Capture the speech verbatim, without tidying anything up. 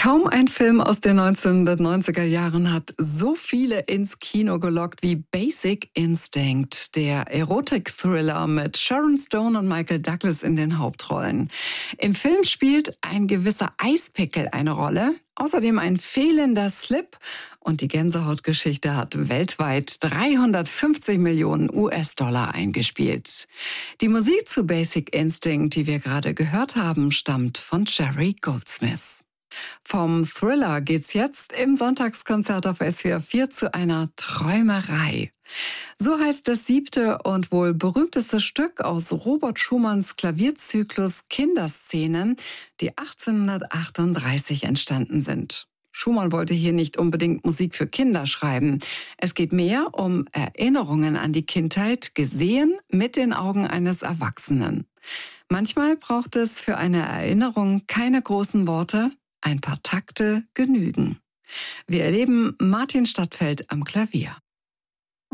Kaum ein Film aus den neunzehnhundertneunziger Jahren hat so viele ins Kino gelockt wie Basic Instinct, der Erotik-Thriller mit Sharon Stone und Michael Douglas in den Hauptrollen. Im Film spielt ein gewisser Eispickel eine Rolle, außerdem ein fehlender Slip und die Gänsehautgeschichte hat weltweit dreihundertfünfzig Millionen U S-Dollar eingespielt. Die Musik zu Basic Instinct, die wir gerade gehört haben, stammt von Jerry Goldsmith. Vom Thriller geht's jetzt im Sonntagskonzert auf S W R vier zu einer Träumerei. So heißt das siebte und wohl berühmteste Stück aus Robert Schumanns Klavierzyklus Kinderszenen, die achtzehnhundertachtunddreißig entstanden sind. Schumann wollte hier nicht unbedingt Musik für Kinder schreiben. Es geht mehr um Erinnerungen an die Kindheit, gesehen mit den Augen eines Erwachsenen. Manchmal braucht es für eine Erinnerung keine großen Worte, ein paar Takte genügen. Wir erleben Martin Stadtfeld am Klavier.